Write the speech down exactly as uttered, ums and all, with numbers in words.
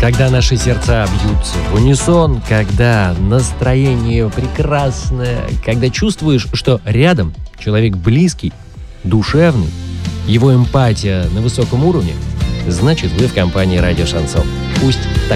Когда наши сердца бьются в унисон, когда настроение прекрасное, когда чувствуешь, что рядом человек близкий, душевный, его эмпатия на высоком уровне, значит, вы в компании «Радио Шансон». Пусть так